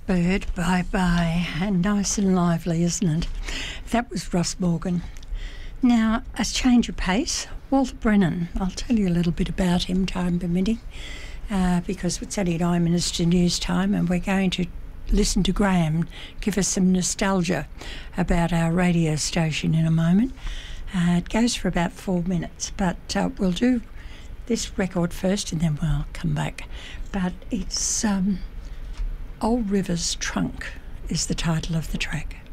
Bird, Bye Bye, and nice and lively, isn't it? That was Ross Morgan. Now, a change of pace, Walter Brennan. I'll tell you a little bit about him, time permitting, because it's only 9 minutes to news time, and we're going to listen to Graham give us some nostalgia about our radio station in a moment. It goes for about 4 minutes, but we'll do this record first and then we'll come back. But it's Old River's Trunk is the title of the track.